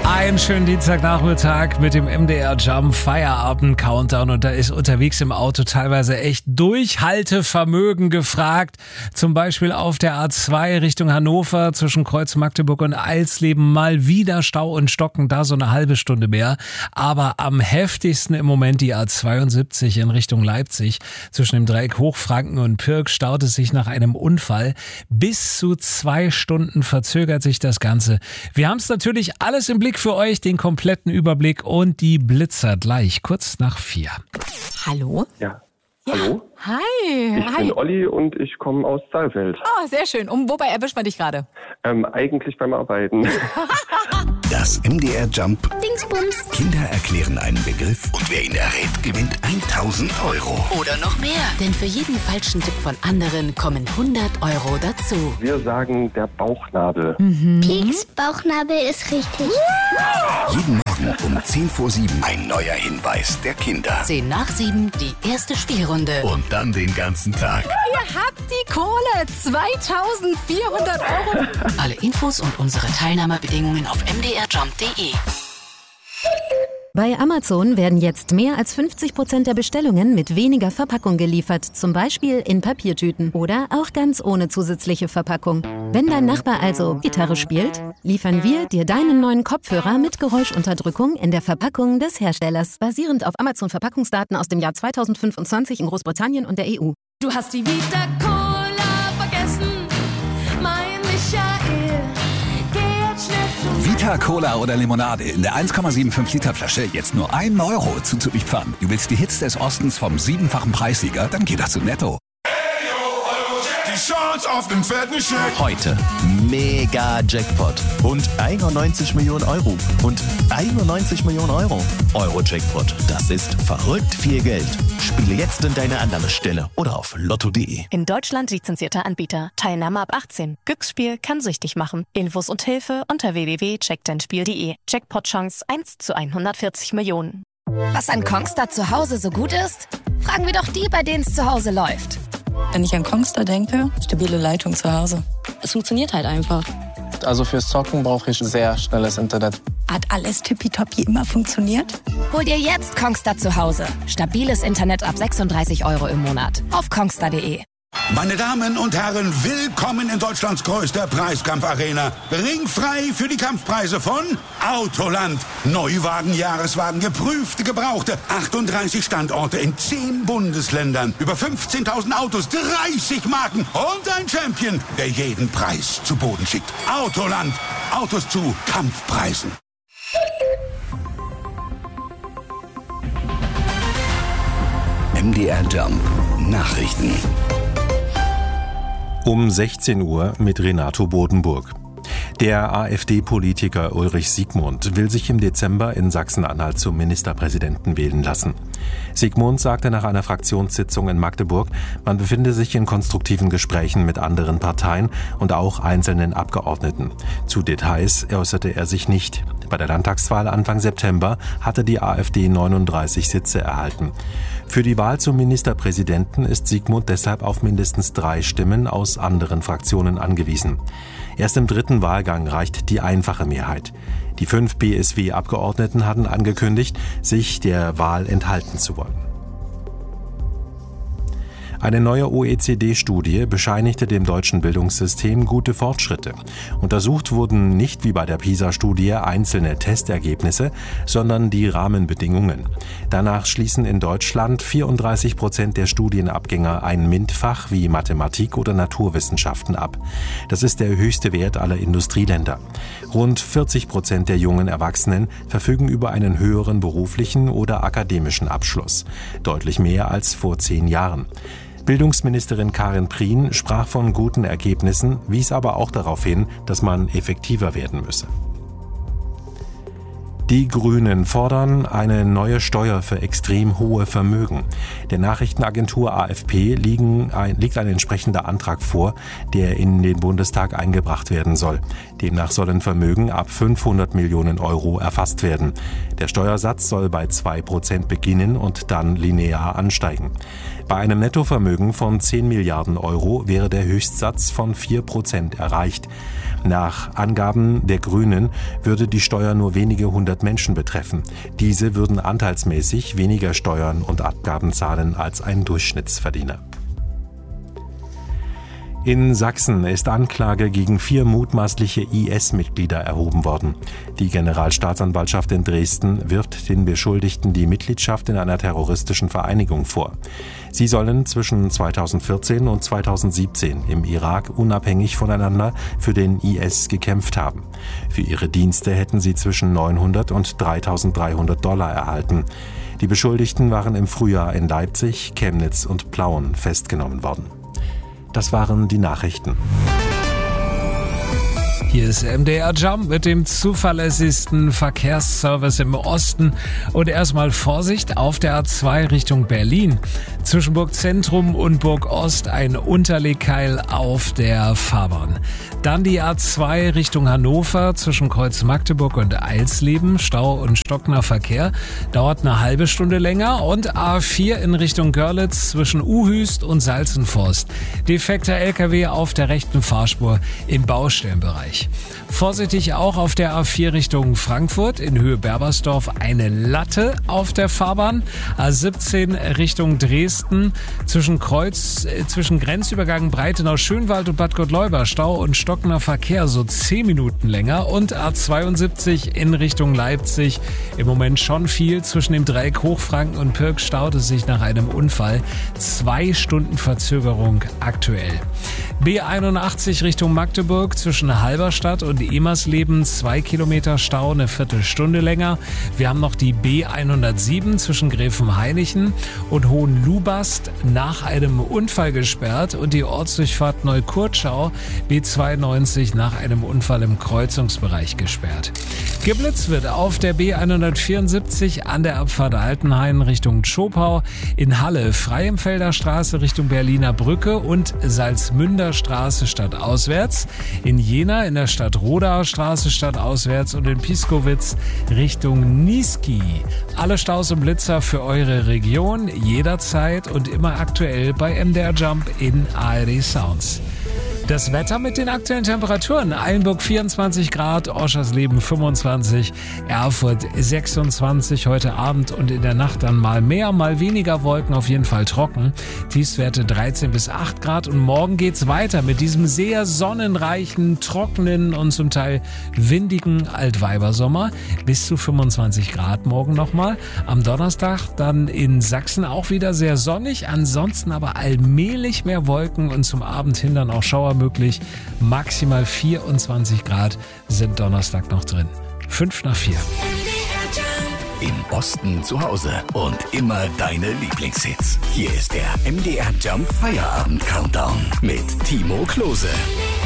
Einen schönen Dienstagnachmittag mit dem MDR Jump Feierabend Countdown, und da ist unterwegs im Auto teilweise echt Durchhaltevermögen gefragt. Zum Beispiel auf der A2 Richtung Hannover zwischen Kreuz Magdeburg und Eilsleben mal wieder Stau und Stocken, da so eine halbe Stunde mehr. Aber am heftigsten im Moment die A72 in Richtung Leipzig. Zwischen dem Dreieck Hochfranken und Pirk staut es sich nach einem Unfall. Bis zu 2 Stunden verzögert sich das Ganze. Wir haben es natürlich alles im Blick für euch, den kompletten Überblick und die Blitzer gleich kurz nach 4. Hallo? Ja. Hallo? Hi. Ich bin Olli und ich komme aus Saalfeld. Oh, sehr schön. Wobei erwischt man dich gerade? Eigentlich beim Arbeiten. Das MDR Jump Dingsbums. Kinder erklären einen Begriff und wer ihn errät, gewinnt 1.000 €. Oder noch mehr. Denn für jeden falschen Tipp von anderen kommen 100 € dazu. Wir sagen der Bauchnabel. Pieks, Bauchnabel ist richtig. Jeden Morgen um 10 vor 7 ein neuer Hinweis der Kinder. 10 nach 7, die erste Spielrunde. Und dann den ganzen Tag. Ihr habt die Kohle. 2.400 €. Alle Infos und unsere Teilnahmebedingungen auf mdrjump.de. Bei Amazon werden jetzt mehr als 50% der Bestellungen mit weniger Verpackung geliefert, zum Beispiel in Papiertüten oder auch ganz ohne zusätzliche Verpackung. Wenn dein Nachbar also Gitarre spielt, liefern wir dir deinen neuen Kopfhörer mit Geräuschunterdrückung in der Verpackung des Herstellers, basierend auf Amazon-Verpackungsdaten aus dem Jahr 2025 in Großbritannien und der EU. Du hast die Vita Cola vergessen, mein Michael. Geh jetzt schnell zu Vita Cola oder Limonade in der 1,75 Liter Flasche jetzt nur 1 € zuzuliefern. Du willst die Hits des Ostens vom 7-fachen Preissieger? Dann geh doch zu Netto. Die Chance auf den fetten Scheck. Heute mega Jackpot und 91 Millionen €. Und 91 Millionen €. Euro-Jackpot, das ist verrückt viel Geld. Spiele jetzt in deine Annahmestelle oder auf lotto.de. In Deutschland lizenzierter Anbieter. Teilnahme ab 18. Glücksspiel kann süchtig machen. Infos und Hilfe unter www.checkdeinspiel.de. Jackpot-Chance 1 zu 140 Millionen. Was an Kongstar zu Hause so gut ist? Fragen wir doch die, bei denen es zu Hause läuft. Wenn ich an Kongstar denke, stabile Leitung zu Hause. Es funktioniert halt einfach. Also fürs Zocken brauche ich sehr schnelles Internet. Hat alles tippitoppi immer funktioniert? Hol dir jetzt Kongstar zu Hause. Stabiles Internet ab 36 € im Monat. Auf kongstar.de. Meine Damen und Herren, willkommen in Deutschlands größter Preiskampfarena. Ringfrei für die Kampfpreise von Autoland. Neuwagen, Jahreswagen, geprüfte, gebrauchte. 38 Standorte in 10 Bundesländern. Über 15.000 Autos, 30 Marken und ein Champion, der jeden Preis zu Boden schickt. Autoland. Autos zu Kampfpreisen. MDR Jump Nachrichten. Um 16 Uhr mit Renato Bodenburg. Der AfD-Politiker Ulrich Siegmund will sich im Dezember in Sachsen-Anhalt zum Ministerpräsidenten wählen lassen. Siegmund sagte nach einer Fraktionssitzung in Magdeburg, man befinde sich in konstruktiven Gesprächen mit anderen Parteien und auch einzelnen Abgeordneten. Zu Details äußerte er sich nicht. Bei der Landtagswahl Anfang September hatte die AfD 39 Sitze erhalten. Für die Wahl zum Ministerpräsidenten ist Siegmund deshalb auf mindestens 3 Stimmen aus anderen Fraktionen angewiesen. Erst im 3. Wahlgang reicht die einfache Mehrheit. Die 5 BSW-Abgeordneten hatten angekündigt, sich der Wahl enthalten zu wollen. Eine neue OECD-Studie bescheinigte dem deutschen Bildungssystem gute Fortschritte. Untersucht wurden nicht wie bei der PISA-Studie einzelne Testergebnisse, sondern die Rahmenbedingungen. Danach schließen in Deutschland 34% der Studienabgänger ein MINT-Fach wie Mathematik oder Naturwissenschaften ab. Das ist der höchste Wert aller Industrieländer. Rund 40% der jungen Erwachsenen verfügen über einen höheren beruflichen oder akademischen Abschluss. Deutlich mehr als vor 10 Jahren. Bildungsministerin Karin Prien sprach von guten Ergebnissen, wies aber auch darauf hin, dass man effektiver werden müsse. Die Grünen fordern eine neue Steuer für extrem hohe Vermögen. Der Nachrichtenagentur AFP liegt ein entsprechender Antrag vor, der in den Bundestag eingebracht werden soll. Demnach sollen Vermögen ab 500 Millionen Euro erfasst werden. Der Steuersatz soll bei 2% beginnen und dann linear ansteigen. Bei einem Nettovermögen von 10 Milliarden Euro wäre der Höchstsatz von 4% erreicht. Nach Angaben der Grünen würde die Steuer nur wenige hundert Menschen betreffen. Diese würden anteilsmäßig weniger Steuern und Abgaben zahlen als ein Durchschnittsverdiener. In Sachsen ist Anklage gegen 4 mutmaßliche IS-Mitglieder erhoben worden. Die Generalstaatsanwaltschaft in Dresden wirft den Beschuldigten die Mitgliedschaft in einer terroristischen Vereinigung vor. Sie sollen zwischen 2014 und 2017 im Irak unabhängig voneinander für den IS gekämpft haben. Für ihre Dienste hätten sie zwischen 900 und $3.300 erhalten. Die Beschuldigten waren im Frühjahr in Leipzig, Chemnitz und Plauen festgenommen worden. Das waren die Nachrichten. Hier ist MDR Jump mit dem zuverlässigsten Verkehrsservice im Osten. Und erstmal Vorsicht auf der A2 Richtung Berlin. Zwischen Burg Zentrum und Burg Ost ein Unterlegkeil auf der Fahrbahn. Dann die A2 Richtung Hannover zwischen Kreuz Magdeburg und Eilsleben. Stau und stockender Verkehr. Dauert eine halbe Stunde länger. Und A4 in Richtung Görlitz zwischen Uhüst und Salzenforst. Defekter LKW auf der rechten Fahrspur im Baustellenbereich. Vorsichtig auch auf der A4 Richtung Frankfurt in Höhe Berbersdorf eine Latte auf der Fahrbahn. A17 Richtung Dresden zwischen Grenzübergang Breitenau-Schönwald und Bad Gottleuba Stau und stockender Verkehr so 10 Minuten länger. Und A72 in Richtung Leipzig im Moment schon viel. Zwischen dem Dreieck Hochfranken und Pirk staut es sich nach einem Unfall. 2 Stunden Verzögerung aktuell. B81 Richtung Magdeburg zwischen Halberstadt und Emersleben 2 Kilometer Stau, eine Viertelstunde länger. Wir haben noch die B107 zwischen Gräfenhainichen und Hohenlubast nach einem Unfall gesperrt und die Ortsdurchfahrt Neukurtschau B92 nach einem Unfall im Kreuzungsbereich gesperrt. Geblitzt wird auf der B174 an der Abfahrt Altenhain Richtung Zschopau, in Halle Freienfelder Straße Richtung Berliner Brücke und Salzmünder Straße stadtauswärts, in Jena in der Stadt Rodauer Straße stadtauswärts und in Piskowitz Richtung Niesky. Alle Staus und Blitzer für eure Region jederzeit und immer aktuell bei MDR Jump in ARD Sounds. Das Wetter mit den aktuellen Temperaturen. Eilenburg 24 Grad, Oschersleben 25, Erfurt 26 heute Abend und in der Nacht dann mal mehr, mal weniger Wolken, auf jeden Fall trocken. Tiefstwerte 13 bis 8 Grad und morgen geht's weiter mit diesem sehr sonnenreichen, trockenen und zum Teil windigen Altweibersommer. Bis zu 25 Grad morgen nochmal. Am Donnerstag dann in Sachsen auch wieder sehr sonnig, ansonsten aber allmählich mehr Wolken und zum Abend hin dann auch Schauer möglich. Maximal 24 Grad sind Donnerstag noch drin. 5 nach 4. Im Osten zu Hause und immer deine Lieblingshits. Hier ist der MDR Jump Feierabend Countdown mit Timo Klose.